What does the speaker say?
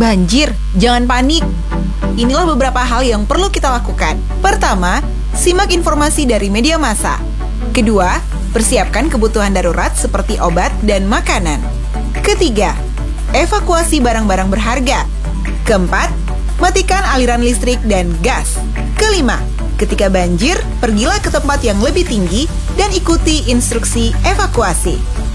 Banjir, jangan panik. Inilah beberapa hal yang perlu kita lakukan. Pertama, simak informasi dari media massa. Kedua, persiapkan kebutuhan darurat seperti obat dan makanan. Ketiga, evakuasi barang-barang berharga. Keempat, matikan aliran listrik dan gas. Kelima, ketika banjir, pergilah ke tempat yang lebih tinggi dan ikuti instruksi evakuasi.